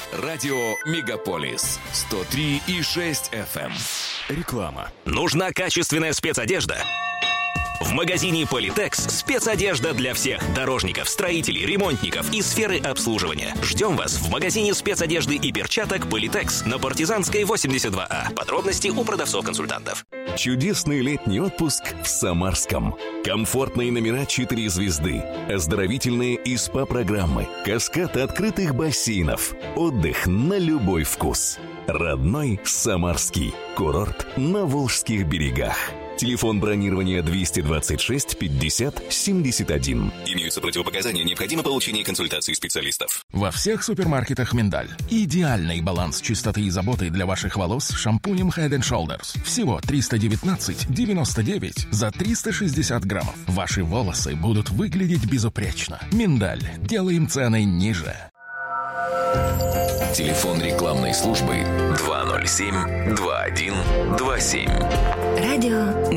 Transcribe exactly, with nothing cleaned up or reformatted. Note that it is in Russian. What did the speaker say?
Радио «Мегаполис» сто три и шесть эф эм. Реклама. Нужна качественная спецодежда? В магазине «Политекс» спецодежда для всех дорожников, строителей, ремонтников и сферы обслуживания. Ждем вас в магазине спецодежды и перчаток «Политекс» на Партизанской, восемьдесят два А. Подробности у продавцов-консультантов. Чудесный летний отпуск в Самарском. Комфортные номера четыре звезды, оздоровительные и СПА-программы, каскад открытых бассейнов, отдых на любой вкус. Родной Самарский курорт на Волжских берегах. Телефон бронирования двести двадцать шесть пятьдесят семьдесят один. Имеются противопоказания, необходимо получение консультации специалистов. Во всех супермаркетах «Миндаль». Идеальный баланс чистоты и заботы для ваших волос с шампунем Head энд Shoulders. Всего триста девятнадцать девяносто девять за триста шестьдесят граммов. Ваши волосы будут выглядеть безупречно. «Миндаль». Делаем цены ниже. Телефон рекламной службы два ноль семь два один два семь. Радио